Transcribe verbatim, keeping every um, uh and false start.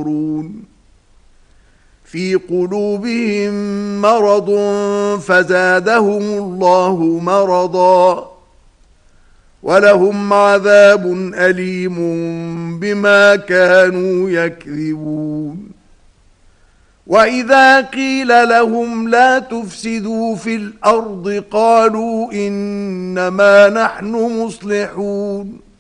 ينظرون في قلوبهم مرض فزادهم الله مرضا ولهم عذاب أليم بما كانوا يكذبون وإذا قيل لهم لا تفسدوا في الأرض قالوا إنما نحن مصلحون